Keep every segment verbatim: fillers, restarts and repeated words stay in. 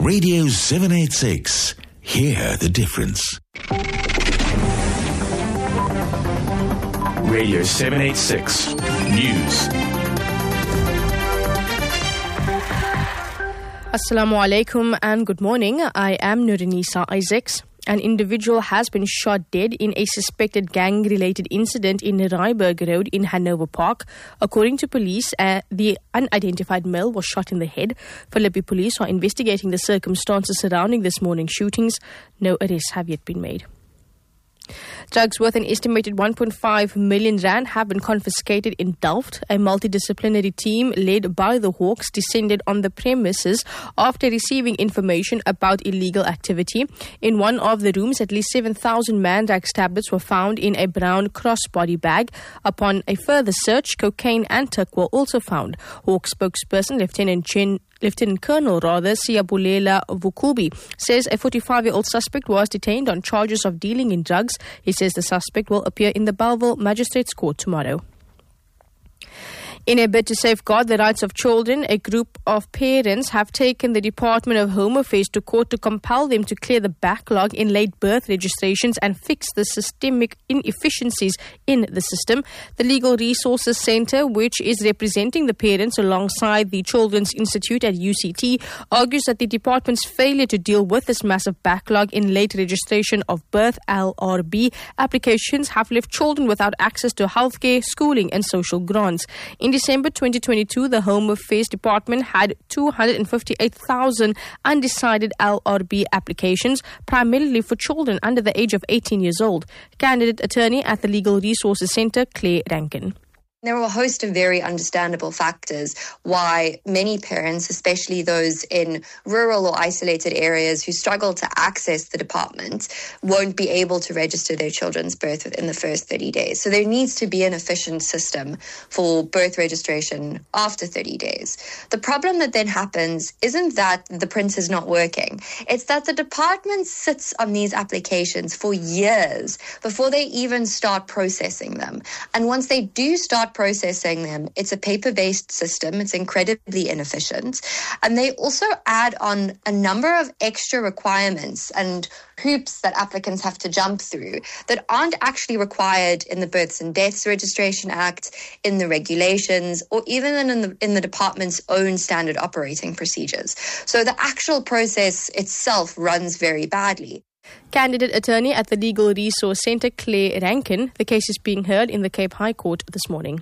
Radio seven eighty-six. Hear the difference. Radio seven eighty-six News. Assalamu alaikum and good morning. I am Nurinisa Isaacs. An individual has been shot dead in a suspected gang-related incident in Ryberg Road in Hanover Park. According to police, uh, the unidentified male was shot in the head. Philippi police are investigating the circumstances surrounding this morning's shootings. No arrests have yet been made. Drugs worth an estimated one point five million rand have been confiscated in Delft. A multidisciplinary team led by the Hawks descended on the premises after receiving information about illegal activity. In one of the rooms, at least seven thousand Mandrax tablets were found in a brown crossbody bag. Upon a further search, cocaine and tuck were also found. Hawks spokesperson Lieutenant Chin Lieutenant Colonel rather Siyabulela Vukubi says a forty-five-year-old suspect was detained on charges of dealing in drugs. He says the suspect will appear in the Bellville Magistrates Court tomorrow. In a bid to safeguard the rights of children, a group of parents have taken the Department of Home Affairs to court to compel them to clear the backlog in late birth registrations and fix the systemic inefficiencies in the system. The Legal Resources Centre, which is representing the parents alongside the Children's Institute at U C T, argues that the department's failure to deal with this massive backlog in late registration of birth L R B applications have left children without access to healthcare, schooling and social grants. In December twenty twenty-two, the Home Affairs Department had two hundred fifty-eight thousand undecided L R B applications, primarily for children under the age of eighteen years old. Candidate attorney at the Legal Resources Centre, Claire Rankin. There are a host of very understandable factors why many parents, especially those in rural or isolated areas who struggle to access the department, won't be able to register their children's birth within the first thirty days. So there needs to be an efficient system for birth registration after thirty days. The problem that then happens isn't that the print is not working. It's that the department sits on these applications for years before they even start processing them. And once they do start processing them, it's a paper-based system. It's incredibly inefficient. And they also add on a number of extra requirements and hoops that applicants have to jump through that aren't actually required in the Births and Deaths Registration Act, in the regulations, or even in the, in the department's own standard operating procedures. So the actual process itself runs very badly. Candidate attorney at the Legal Resource Centre, Claire Rankin. The case is being heard in the Cape High Court this morning.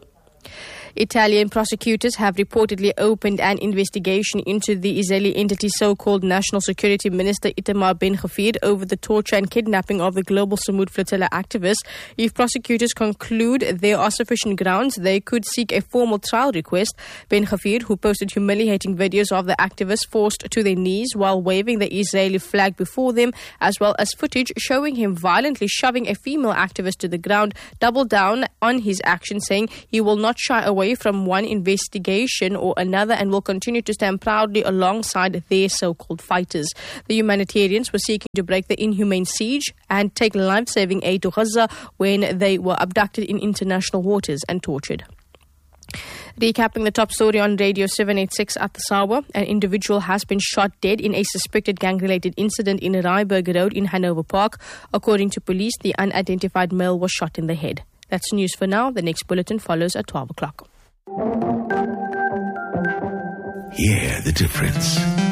Italian prosecutors have reportedly opened an investigation into the Israeli entity's so-called National Security Minister Itamar Ben-Gvir over the torture and kidnapping of the Global Samud Flotilla activists. If prosecutors conclude there are sufficient grounds, they could seek a formal trial request. Ben-Gvir, who posted humiliating videos of the activists forced to their knees while waving the Israeli flag before them, as well as footage showing him violently shoving a female activist to the ground, doubled down on his action, saying he will not shy away from one investigation or another and will continue to stand proudly alongside their so-called fighters. The humanitarians were seeking to break the inhumane siege and take life-saving aid to Gaza when they were abducted in international waters and tortured. Recapping the top story on Radio seven eighty-six at this hour, an individual has been shot dead in a suspected gang-related incident in Ryberg Road in Hanover Park. According to police, the unidentified male was shot in the head. That's news for now. The next bulletin follows at twelve o'clock. Hear the difference.